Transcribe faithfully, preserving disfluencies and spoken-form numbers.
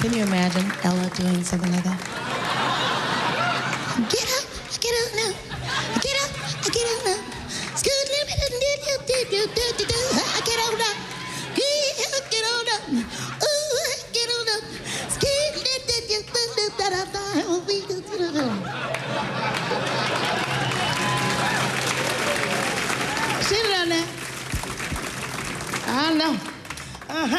Can you imagine Ella doing something like that? Get up, get up now. Get up, get up now. Scoot, get on up. Get on up. Ooh, get on up. Scoot, sit down there. I know. Uh-huh.